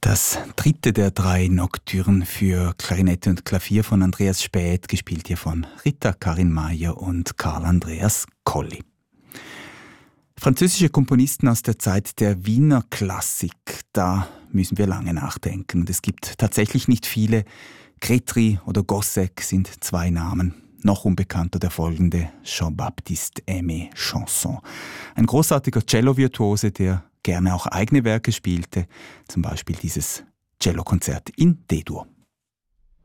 Das dritte der drei Nocturnen für Klarinette und Klavier von Andreas Späth, gespielt hier von Rita Karin Mayer und Karl Andreas Colli. Französische Komponisten aus der Zeit der Wiener Klassik, da müssen wir lange nachdenken. Und es gibt tatsächlich nicht viele. Grétry oder Gossec sind zwei Namen. Noch unbekannter der folgende, Jean-Baptiste Aimé Chanson. Ein großartiger Cello-Virtuose, der gerne auch eigene Werke spielte, zum Beispiel dieses Cellokonzert in D-Dur.